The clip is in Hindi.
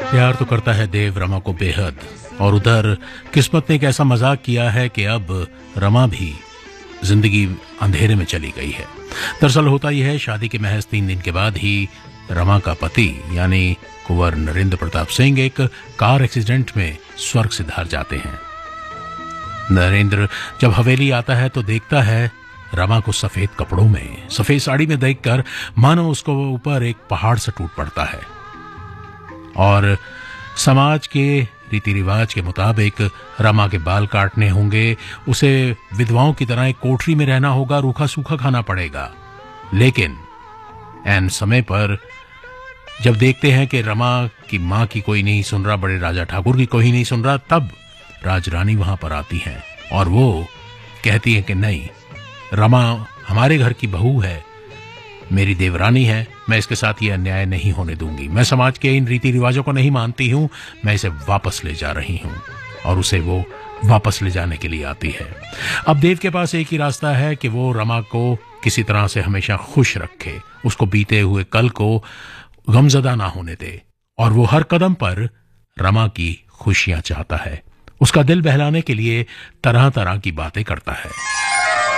प्यार तो करता है देव रमा को बेहद, और उधर किस्मत ने एक ऐसा मजाक किया है कि अब रमा भी जिंदगी अंधेरे में चली गई है। दरअसल होता यह है, शादी के महज 3 दिन के बाद ही रमा का पति यानी कुंवर नरेंद्र प्रताप सिंह एक कार एक्सीडेंट में स्वर्ग से धार जाते हैं। नरेंद्र जब हवेली आता है तो देखता है रमा को सफेद कपड़ों में, सफेद साड़ी में देखकर मानो उसको ऊपर एक पहाड़ से टूट पड़ता है। और समाज के रीति रिवाज के मुताबिक रमा के बाल काटने होंगे, उसे विधवाओं की तरह एक कोठरी में रहना होगा, रूखा सूखा खाना पड़ेगा। लेकिन ऐन समय पर जब देखते हैं कि रमा की मां की कोई नहीं सुन रहा, बड़े राजा ठाकुर की कोई नहीं सुन रहा, तब राजरानी वहां पर आती हैं और वो कहती है कि नहीं, रमा हमारे घर की बहू है, मेरी देवरानी है, मैं इसके साथ ये अन्याय नहीं होने दूंगी। मैं समाज के इन रीति रिवाजों को नहीं मानती हूं, मैं इसे वापस ले जा रही हूं। और उसे वो वापस ले जाने के लिए आती है। अब देव के पास एक ही रास्ता है कि वो रमा को किसी तरह से हमेशा खुश रखे, उसको बीते हुए कल को गमजदा ना होने दे। और वो हर कदम पर रमा की खुशियां चाहता है, उसका दिल बहलाने के लिए तरह तरह की बातें करता है।